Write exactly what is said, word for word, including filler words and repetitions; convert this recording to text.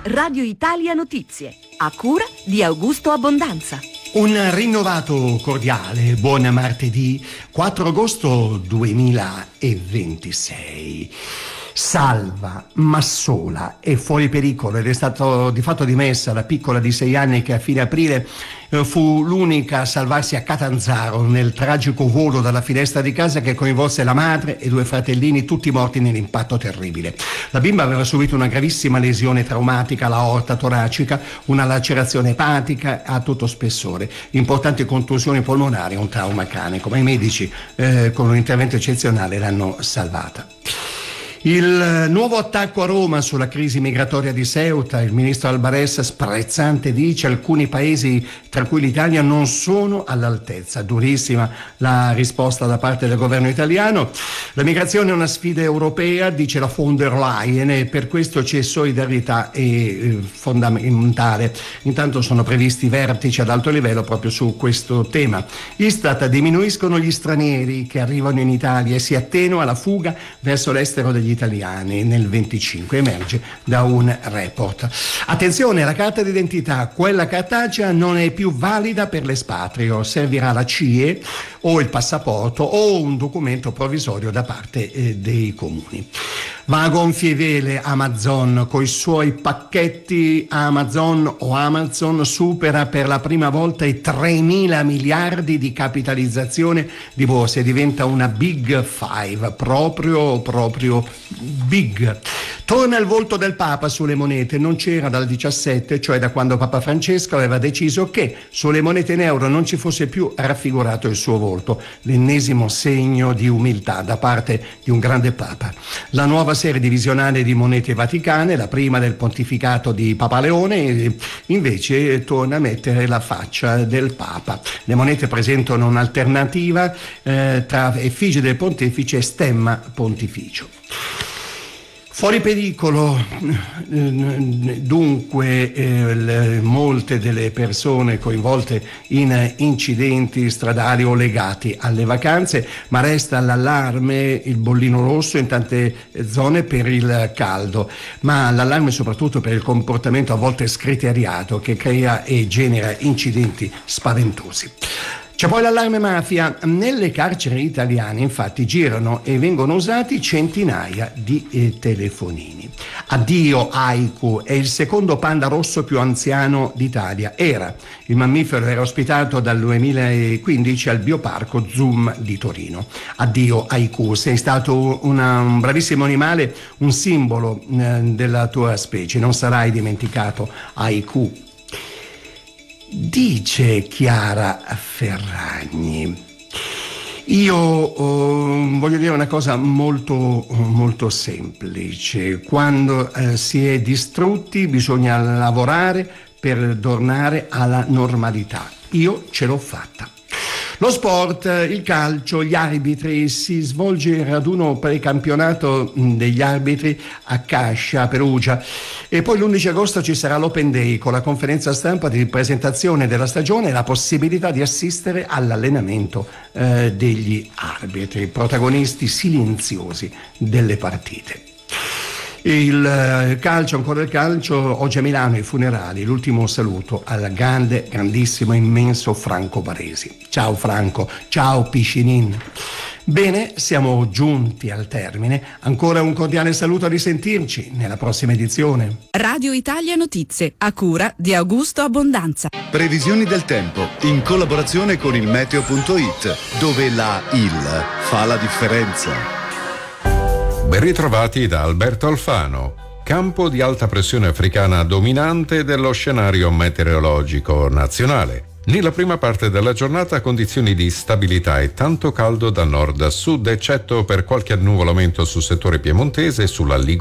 Radio Italia Notizie, a cura di Augusto Abbondanza. Un rinnovato cordiale buon martedì quattro agosto duemilaventisei. Salva, ma sola e fuori pericolo, ed è stato di fatto dimessa la piccola di sei anni che a fine aprile eh, fu l'unica a salvarsi a Catanzaro nel tragico volo dalla finestra di casa che coinvolse la madre e due fratellini, tutti morti nell'impatto terribile. La bimba aveva subito una gravissima lesione traumatica alla aorta toracica, una lacerazione epatica a tutto spessore, importanti contusioni polmonari e un trauma cranico, ma i medici eh, con un intervento eccezionale l'hanno salvata. Il nuovo attacco a Roma sulla crisi migratoria di Ceuta, il ministro Albares sprezzante dice alcuni paesi tra cui l'Italia non sono all'altezza. Durissima la risposta da parte del governo italiano. La migrazione è una sfida europea, dice la von der Leyen, e per questo c'è solidarietà e fondamentale. Intanto sono previsti vertici ad alto livello proprio su questo tema. Istat: diminuiscono gli stranieri che arrivano in Italia e si attenua la fuga verso l'estero degli italiani nel venticinque, emerge da un report. Attenzione, la carta d'identità, quella cartacea, non è più valida per l'espatrio, servirà la C I E o il passaporto o un documento provvisorio da parte eh, dei comuni. Va a gonfie vele Amazon coi suoi pacchetti. Amazon o Amazon supera per la prima volta i tremila miliardi di capitalizzazione di borsa e diventa una Big Five, proprio proprio big. Torna il volto del Papa sulle monete, non c'era dal diciassette, cioè da quando Papa Francesco aveva deciso che sulle monete in euro non ci fosse più raffigurato il suo volto, l'ennesimo segno di umiltà da parte di un grande Papa. La nuova serie divisionale di monete vaticane, la prima del pontificato di Papa Leone, invece torna a mettere la faccia del Papa. Le monete presentano un'alternativa eh, tra effigie del pontefice e stemma pontificio. Fuori pericolo, dunque, eh, le, molte delle persone coinvolte in incidenti stradali o legati alle vacanze, ma resta l'allarme, il bollino rosso in tante zone per il caldo, ma l'allarme soprattutto per il comportamento a volte scriteriato che crea e genera incidenti spaventosi. C'è poi l'allarme mafia. Nelle carceri italiane infatti girano e vengono usati centinaia di eh, telefonini. Addio Haiku, è il secondo panda rosso più anziano d'Italia. Era, il mammifero era ospitato dal duemilaquindici al Bioparco Zoom di Torino. Addio Haiku, sei stato una, un bravissimo animale, un simbolo eh, della tua specie, non sarai dimenticato Haiku. Dice Chiara Ferragni: io oh, voglio dire una cosa molto molto semplice. Quando eh, si è distrutti bisogna lavorare per tornare alla normalità. Io ce l'ho fatta. Lo sport, il calcio, gli arbitri, si svolge il raduno precampionato degli arbitri a Cascia, Perugia, e poi l'undici agosto ci sarà l'Open Day con la conferenza stampa di presentazione della stagione e la possibilità di assistere all'allenamento eh, degli arbitri, protagonisti silenziosi delle partite. Il calcio, ancora il calcio, oggi a Milano i funerali, l'ultimo saluto al grande, grandissimo, immenso Franco Baresi. Ciao Franco, ciao Piscinin. Bene, siamo giunti al termine. Ancora un cordiale saluto, a risentirci nella prossima edizione. Radio Italia Notizie, a cura di Augusto Abbondanza. Previsioni del tempo in collaborazione con il meteo punto it, dove la I L fa la differenza. Ben ritrovati da Alberto Alfano. Campo di alta pressione africana dominante dello scenario meteorologico nazionale. Nella prima parte della giornata condizioni di stabilità e tanto caldo da nord a sud, eccetto per qualche annuvolamento sul settore piemontese e sulla Liguria.